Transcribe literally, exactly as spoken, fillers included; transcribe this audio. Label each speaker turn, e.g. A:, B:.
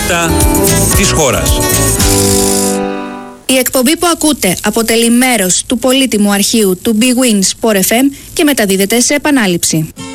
A: ακαιρεότητα της χώρας.
B: Η εκπομπή που ακούτε αποτελεί μέρος του πολύτιμου αρχείου του Big Win Sport εφ εμ και μεταδίδεται σε επανάληψη.